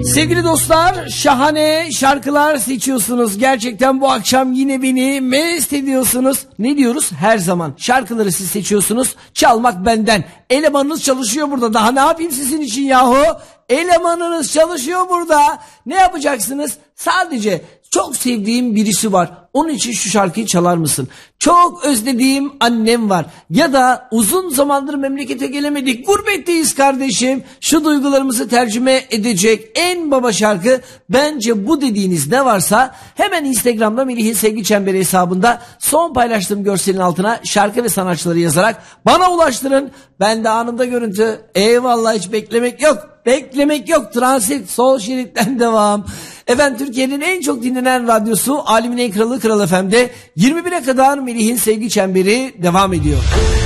Sevgili dostlar, şahane şarkılar seçiyorsunuz. Gerçekten bu akşam yine beni mest ediyorsunuz. Ne diyoruz? Her zaman şarkıları siz seçiyorsunuz. Çalmak benden. Elemanınız çalışıyor burada. Daha ne yapayım sizin için yahu? Elemanınız çalışıyor burada. Ne yapacaksınız? Sadece çok sevdiğim birisi var. Onun için şu şarkıyı çalar mısın? Çok özlediğim annem var. Ya da uzun zamandır memlekete gelemedik. Gurbetteyiz kardeşim. Şu duygularımızı tercüme edecek en baba şarkı. Bence bu dediğiniz ne varsa hemen Instagram'da Melih'in Sevgi Çemberi hesabında son paylaştığım görselin altına şarkı ve sanatçıları yazarak bana ulaştırın. Ben de anında görüntü. Eyvallah, hiç beklemek yok. Beklemek yok. Transit sol şeritten devam. Efendim, Türkiye'nin en çok dinlenen radyosu Alemin en kralı Kral FM'de 21'e kadar Melih'in Sevgi Çemberi devam ediyor.